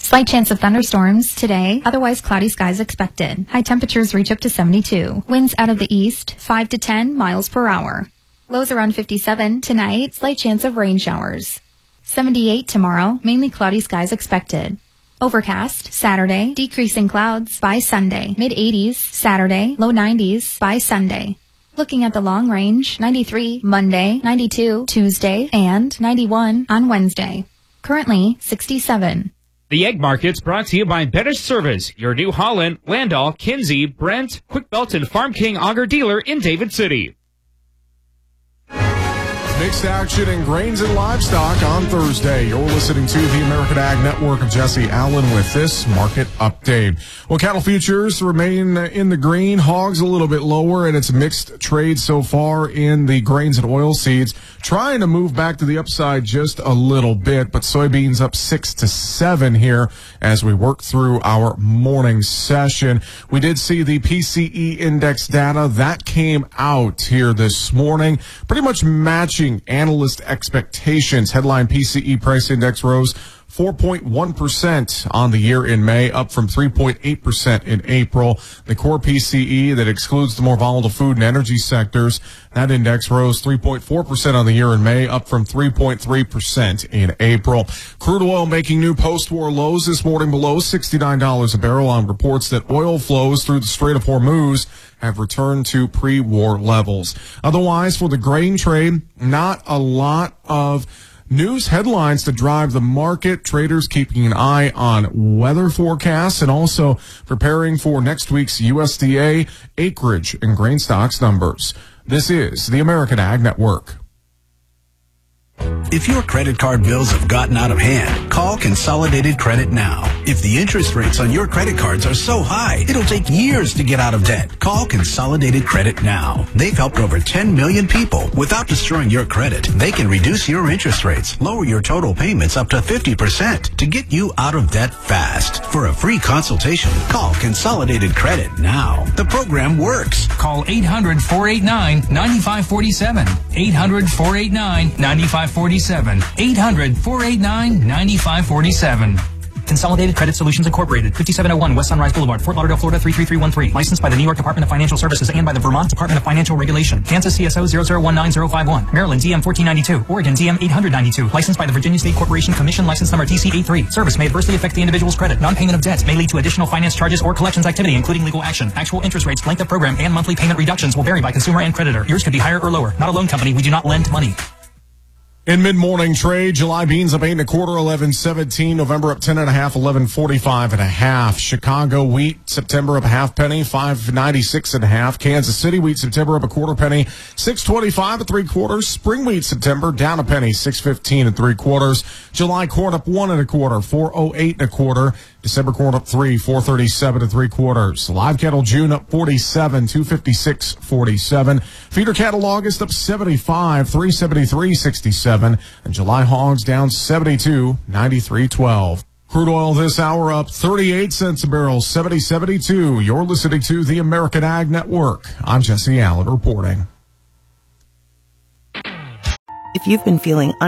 Slight chance of thunderstorms today, otherwise cloudy skies expected. High temperatures reach up to 72. Winds out of the east, 5 to 10 miles per hour. Lows around 57 tonight, slight chance of rain showers. 78 tomorrow, mainly cloudy skies expected. Overcast Saturday, decreasing clouds by Sunday. Mid-80s Saturday, low 90s by Sunday. Looking at the long range, 93 Monday, 92 Tuesday, and 91 on Wednesday. Currently 67. The Egg Market's brought to you by Better Service, your New Holland, Landau, Kinsey, Brent, Quick Belt, and Farm King Auger dealer in David City. Mixed action in grains and livestock on Thursday. You're listening to the American Ag Network. of Jesse Allen with this market update. Well, cattle futures remain in the green, hogs a little bit lower, and it's a mixed trade so far in the grains and oilseeds. Trying to move back to the upside just a little bit, but soybeans up 6 to 7 here as we work through our morning session. We did see the PCE index data that came out here this morning, pretty much matching analyst expectations. Headline PCE price index rose 4.1% on the year in May, up from 3.8% in April. The core PCE that excludes the more volatile food and energy sectors, that index rose 3.4% on the year in May, up from 3.3% in April. Crude oil making new post-war lows this morning, below $69 a barrel on reports that oil flows through the Strait of Hormuz have returned to pre-war levels. Otherwise, for the grain trade, not a lot of news headlines to drive the market. Traders keeping an eye on weather forecasts and also preparing for next week's USDA acreage and grain stocks numbers. This is the American Ag Network. If your credit card bills have gotten out of hand, call Consolidated Credit now. If the interest rates on your credit cards are so high, it'll take years to get out of debt. Call Consolidated Credit now. They've helped over 10 million people without destroying your credit. They can reduce your interest rates, lower your total payments up to 50% to get you out of debt fast. For a free consultation, call Consolidated Credit now. The program works. Call 800-489-9547. 800-489-9547. 800-489-9547. Consolidated Credit Solutions Incorporated, 5701 West Sunrise Boulevard, Fort Lauderdale, Florida 33313. Licensed by the New York Department of Financial Services and by the Vermont Department of Financial Regulation. Kansas CSO 0019051. Maryland DM 1492. Oregon DM 892. Licensed by the Virginia State Corporation Commission, license number TC83. Service may adversely affect the individual's credit. Non-payment of debt may lead to additional finance charges or collections activity, including legal action. Actual interest rates, length of program, and monthly payment reductions will vary by consumer and creditor. Yours could be higher or lower. Not a loan company. We do not lend money. In mid-morning trade, July beans up 8 1/4, 11.17. November up 10 1/2, 11.45 1/2. Chicago wheat, September up 1/2 penny, 5.96 1/2. Kansas City wheat, September up 1/4 penny, 6.25 3/4. Spring wheat, September down a penny, 6.15 3/4. July corn up 1 1/4, 4.08 1/4. December corn up 3, 4.37 3/4. Live cattle June up 47, 256.47. Feeder cattle August up 75, 373.67. And July hogs down 72, 93.12. Crude oil this hour up 38 cents a barrel, 70.72. You're listening to the American Ag Network. I'm Jesse Allen reporting. If you've been feeling